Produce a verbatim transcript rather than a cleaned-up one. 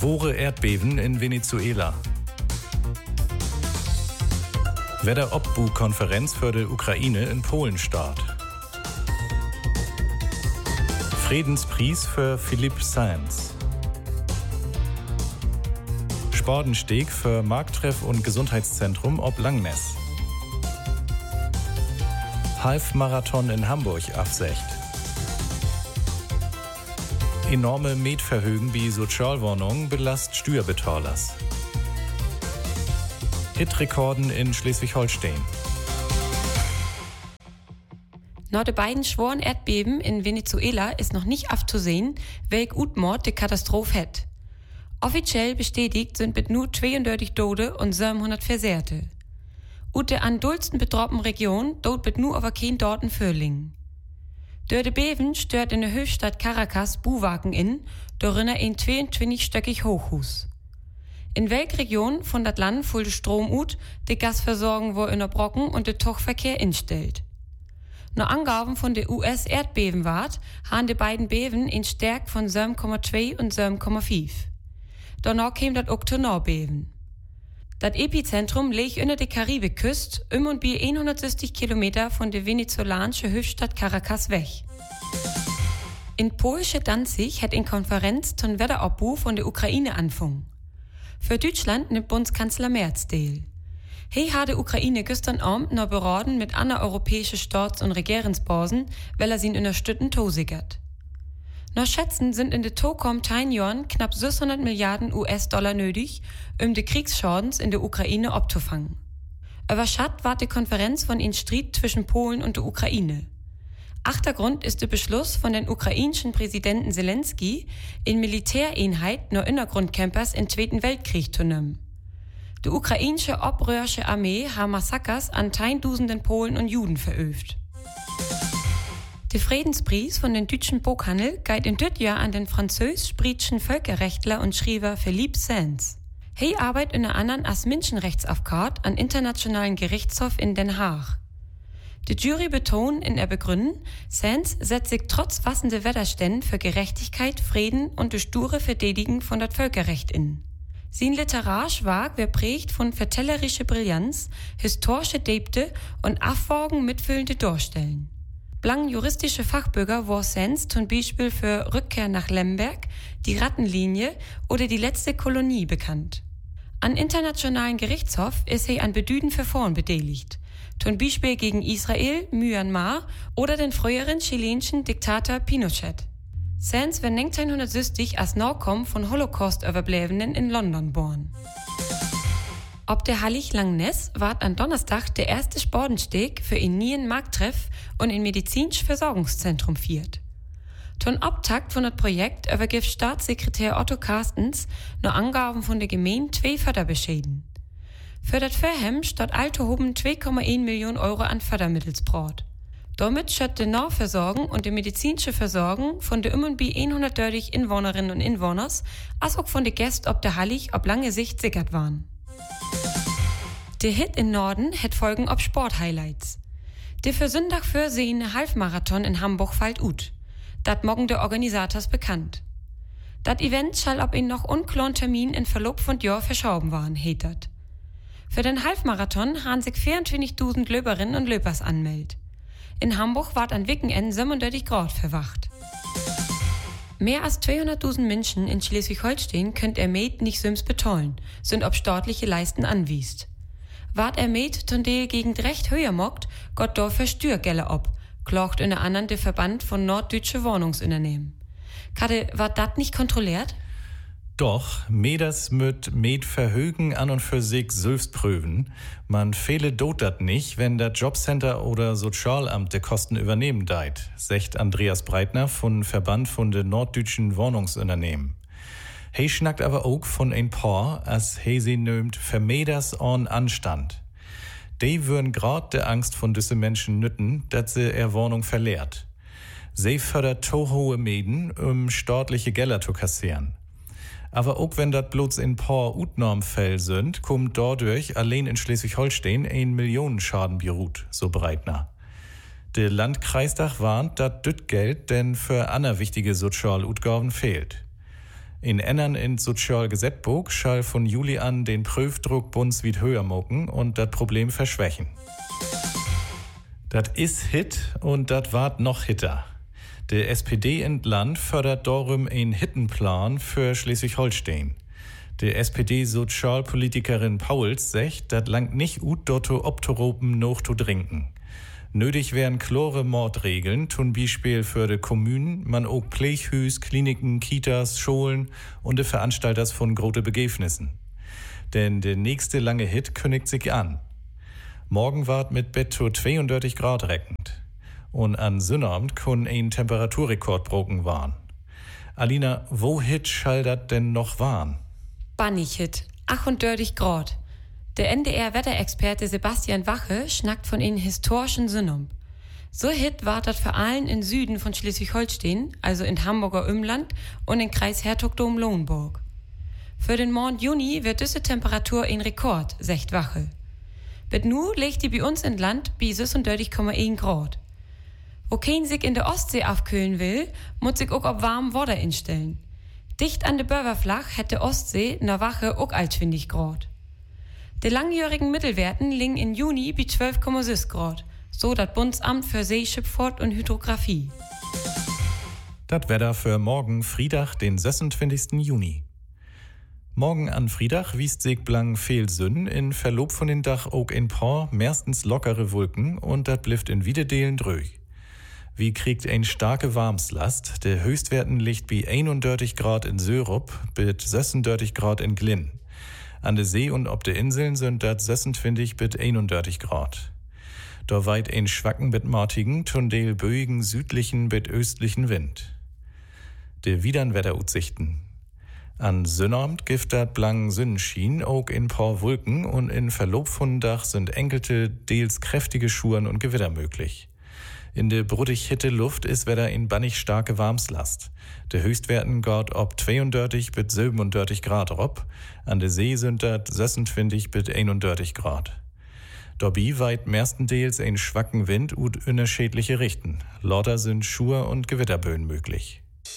Schwere Erdbeben in Venezuela. Wetter-Obbu-Konferenz für die Ukraine in Polen start. Friedenspreis für Philippe Sands. Spordensteg für Markttreff und Gesundheitszentrum ob Langness. Halbmarathon in Hamburg absecht. Enorme Mietverhögen wie Sozialwohnungen belast Steuerbetalers. Hitrekorden in Schleswig-Holstein. Nach den beiden schweren Erdbeben in Venezuela ist noch nicht abzusehen, welch Utmord die Katastrophe hat. Offiziell bestätigt sind mit nur zweiunddreißig Tote und siebenhundert Versehrte. Ut der an dollsten betroffenen Region dort wird nur aber kein Dorten Fürling. Durch die Beben stört in der Höchstadt Caracas Buhwaken in, dorinnen ein zweiundzwanzigstöckig Hochhus. In welcher Region von dat Land voll de Strom ut, die Gasversorgung wo unterbrochen und der Tuchverkehr instellt. Nach Angaben von der U S-Erdbebenwart haben die beiden Beben in Stärke von sieben Komma zwei und sieben Komma fünf. Danach käme das Oktonor-Beben. Das Epizentrum liegt unter der Karibikküste, um und bei hundertsechzig Kilometer von der venezolanischen Hauptstadt Caracas weg. In polnische Danzig hat eine Konferenz zum Wetterabbau von der Ukraine angefangen. Für Deutschland nimmt Bundeskanzler Merz teil. He hat die Ukraine gestern Abend noch beraten mit anderen europäischen Staats- und Regierungsbasen, weil er sie unterstützen tosigert. Nach Schätzen sind in den kommenden Jahren knapp sechshundert Milliarden U S-Dollar nötig, um die Kriegsschadens in der Ukraine abzufangen. Überschattet war die Konferenz von einem Streit zwischen Polen und der Ukraine. Achtergrund ist der Beschluss von den ukrainischen Präsidenten Zelensky, in Militäreinheit nur Innergrundcampers im Zweiten Weltkrieg zu nehmen. Die ukrainische obröhrische Armee hat Massakers an Tausenden Polen und Juden verübt. Der Friedenspreis von den deutschen Buchhandel geht in dit Jahr an den französisch-britischen Völkerrechtler und Schreiber Philippe Sands. Er arbeitet unter anderem als Menschenrechtsadvokat am Internationalen Gerichtshof in Den Haag. Die Jury betont in der Begründung, Sands setzt sich trotz wassender Widerstände für Gerechtigkeit, Frieden und die sture Verteidigung von das Völkerrecht in. Sein literarisches Werk wird prägt von vertellerischer Brillanz, historische Debte und Abwägen mitfühlende Darstellen. Blank juristische Fachbürger war Sands zum Beispiel für Rückkehr nach Lemberg, die Rattenlinie oder die letzte Kolonie bekannt. An internationalen Gerichtshof ist er an bedeutenden Verfahren beteiligt, zum Beispiel gegen Israel, Myanmar oder den früheren chilenischen Diktator Pinochet. Sands wird neunzehnhundertsechzig als Nachkommen von Holocaust-Überlebenden in London geboren. Ob der Hallig Langness ward an Donnerstag der erste Spordensteg für einen neuen Markttreff und ein medizinisches Versorgungszentrum viert. Zum Abtakt von das Projekt übergibt Staatssekretär Otto Carstens nur Angaben von der Gemeinde zwei Förderbeschäden. Für das Verhem statt Altehoben zwei Komma eins Millionen Euro an Fördermittelsbrot. Damit schött die Nahversorgung und die medizinische Versorgung von der um und bei hundertdreißig Inwohnerinnen und Inwohners als auch von den Gästen ob der Hallig ob lange Sicht sichert waren. Der Hit in Norden hat Folgen ob Sporthighlights. Der für Sonntag vorsehene Halbmarathon in Hamburg fällt ut. Dat morgen der Organisators bekannt. Dat Event schall ob ihn noch unklaren Termin in Verlauf von Jahr verschoben waren, hetet. Für den Halbmarathon haben sich vierundzwanzigtausend Löberinnen und Löbers anmeldet. In Hamburg ward an Wochenende siebenunddreißig Grad verwacht. Mehr als zweihunderttausend Menschen in Schleswig-Holstein könnt er Med nicht süms betollen, sind ob staatliche Leisten anwiest. Wart er Med zum Teil gegen Recht höher mockt, Gott dafür Stürgelle ob, klagt unter anderem der Verband von norddeutsche Wohnungsunternehmen. Kade, ward dat nicht kontrolliert? Doch, Meders mit Med Verhögen an und für sich selbst prüfen. Man fehle dot dat nicht, wenn der Jobcenter oder Sozialamt de Kosten übernehmen deit, sagt Andreas Breitner von Verband von de norddeutschen Wohnungsunternehmen. He schnackt aber auch von ein paar, as he sie nömt Vermeders on Anstand. Die würden grad der Angst von düsse Menschen nütten, dass sie er Wohnung verleert. Sie fördert to hohe Mäden, um staatliche Gelder zu kassieren. Aber auch wenn das bloß in paar Utnormfäll sind, kommt dadurch allein in Schleswig-Holstein ein Millionenschaden beruht, so Breitner. Der Landkreistag warnt, dass das Geld denn für andere wichtige Sozialutgaben fehlt. In Ennern in Sozialgesetzbuch schall von Juli an den Prüfdruck bundesweit höher mucken und das Problem verschwächen. Das is Hit und das wart noch hitter. Der S P D in Land fördert darum einen Hittenplan für Schleswig-Holstein. Der S P D-Sozialpolitikerin Pauls sagt, das langt nicht ut dotto Optoropen noch zu trinken. Nötig wären klare Mordregeln, zum Beispiel für die Kommunen, man auch Pfleghüs, Kliniken, Kitas, Schulen und die Veranstalters von große Begäfnissen. Denn der nächste lange Hit kündigt sich an. Morgen ward mit Bett zu zweiunddreißig Grad reckend. Und an Sonnabend kun ein Temperaturrekord broken waren. Alina, wo hit schall dat denn noch waren? Bannig-Hit, achtunddreißig Grad. Der N D R-Wetterexperte Sebastian Wache schnackt von einem historischen Synnum. So hit war das vor allem im Süden von Schleswig-Holstein, also in Hamburger Umland und im Kreis Herzogtum-Lauenburg. Für den Monat Juni wird diese Temperatur ein Rekord, sagt Wache. Bet nu liegt die bei uns in Land bei sechsunddreißig Komma eins Grad. Wo kein sich in der Ostsee aufkühlen will, muss sich auch auf warm Wasser instellen. Dicht an der Börverflach hätte Ostsee na Wache auch altschwindig Grad. Die langjährigen Mittelwerten liegen in Juni bei zwölf Komma sechs Grad, so das Bundesamt für Seeschifffahrt und Hydrographie. Das Wetter für morgen, Friedach, den sechsundzwanzigsten Juni. Morgen an Friedach wiest sich blang viel Sünn, in Verlob von den Dach auch in paar meistens lockere Wolken und dat blifft in Wiededeelen dröch. Wie kriegt ein starke Warmslast, der Höchstwerten liegt bei einunddreißig Grad in Sörup, bis sechsunddreißig Grad in Glinn. An der See und ob der Inseln sind dat sechsundzwanzig bis einunddreißig Grad. Da weit ein schwacken bis martigen, tundel böigen südlichen bis östlichen Wind. Der widern Wetteraussichten. An Sonnabend gibt dat blangen Sonnenschien auch in paar Wolken und in Verlob von Dach sind enkelte, deels kräftige Schuren und Gewitter möglich. In der bruttig hitte Luft ist Wetter in bannig starke Warmslast. Der Höchstwerten geht ob zweiunddreißig bis siebenunddreißig Grad rob. An der See sind dat sechsundzwanzig bis einunddreißig Grad. Dabei weit mestendeels ein schwacken Wind und unterschiedliche Richten. Lauter sind Schur und Gewitterböen möglich.